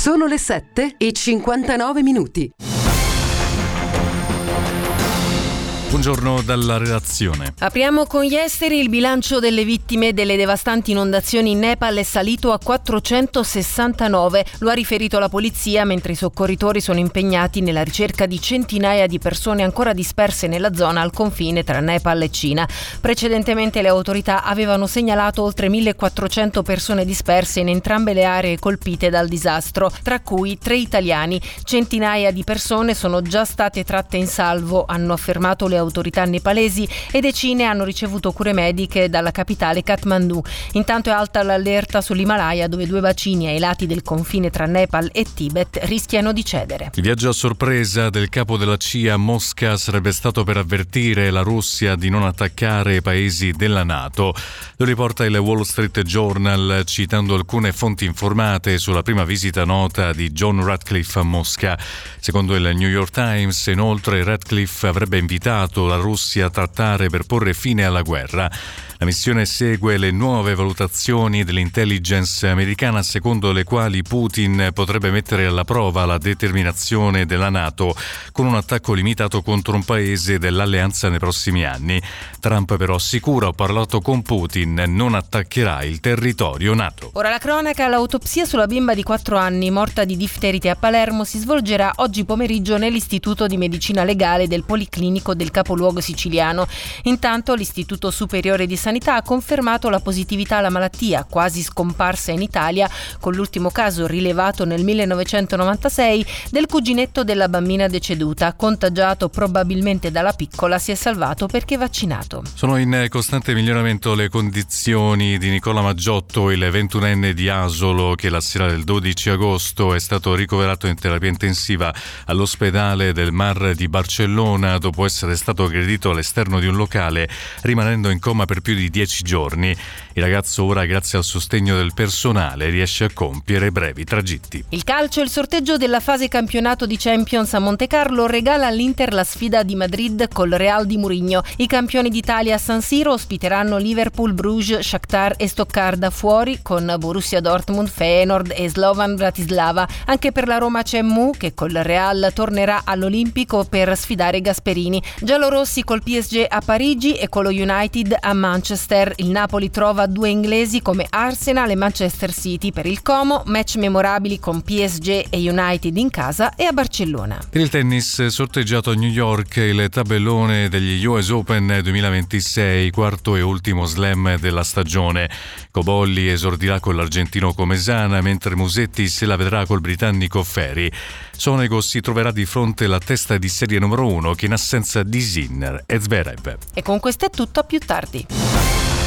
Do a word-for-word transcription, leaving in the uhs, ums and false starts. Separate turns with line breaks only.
Sono le sette e cinquantanove minuti.
Buongiorno dalla redazione.
Apriamo con gli esteri. Il bilancio delle vittime delle devastanti inondazioni in Nepal è salito a quattrocentosessantanove. Lo ha riferito la polizia, mentre i soccorritori sono impegnati nella ricerca di centinaia di persone ancora disperse nella zona al confine tra Nepal e Cina. Precedentemente le autorità avevano segnalato oltre millequattrocento persone disperse in entrambe le aree colpite dal disastro, tra cui tre italiani. Centinaia di persone sono già state tratte in salvo, hanno affermato le autorità nepalesi, e decine hanno ricevuto cure mediche dalla capitale Kathmandu. Intanto è alta l'allerta sull'Himalaya, dove due bacini ai lati del confine tra Nepal e Tibet rischiano di cedere.
Il viaggio a sorpresa del capo della C I A a Mosca sarebbe stato per avvertire la Russia di non attaccare i paesi della NATO. Lo riporta il Wall Street Journal, citando alcune fonti informate sulla prima visita nota di John Ratcliffe a Mosca. Secondo il New York Times, inoltre, Ratcliffe avrebbe invitato la Russia a trattare per porre fine alla guerra. La missione segue le nuove valutazioni dell'intelligence americana, secondo le quali Putin potrebbe mettere alla prova la determinazione della NATO con un attacco limitato contro un paese dell'alleanza nei prossimi anni. Trump però assicura: ho parlato con Putin, non attaccherà il territorio NATO.
Ora la cronaca. L'autopsia sulla bimba di quattro anni morta di difterite a Palermo si svolgerà oggi pomeriggio nell'Istituto di Medicina Legale del Policlinico del capoluogo siciliano. Intanto l'Istituto Superiore di Sanità ha confermato la positività alla malattia, quasi scomparsa in Italia, con l'ultimo caso rilevato nel millenovecentonovantasei del cuginetto della bambina deceduta. Contagiato probabilmente dalla piccola, si è salvato perché vaccinato.
Sono in costante miglioramento le condizioni di Nicola Maggiotto, il ventunenne di Asolo, che la sera del dodici agosto è stato ricoverato in terapia intensiva all'ospedale del Mar di Barcellona dopo essere stato aggredito all'esterno di un locale, rimanendo in coma per più di dieci giorni. Il ragazzo ora, grazie al sostegno del personale, riesce a compiere brevi tragitti.
Il calcio. Il sorteggio della fase campionato di Champions a Montecarlo regala all'Inter la sfida di Madrid col Real di Mourinho. I campioni d'Italia a San Siro ospiteranno Liverpool, Bruges, Shakhtar e Stoccarda, fuori con Borussia Dortmund, Feyenoord e Slovan Bratislava. Anche per la Roma c'è Mu, che col Real tornerà all'Olimpico per sfidare Gasperini. Giallorossi col P S G a Parigi e con lo United a Manchester. Il Napoli trova due inglesi come Arsenal e Manchester City. Per il Como, match memorabili con P S G e United in casa e a Barcellona.
Per il tennis, sorteggiato a New York il tabellone degli U S Open duemilaventisei, quarto e ultimo slam della stagione. Cobolli esordirà con l'argentino Comesana, mentre Musetti se la vedrà col britannico Ferry. Sonego si troverà di fronte alla testa di serie numero uno, che in assenza di Sinner e Zverev.
E con questo è tutto, a più tardi.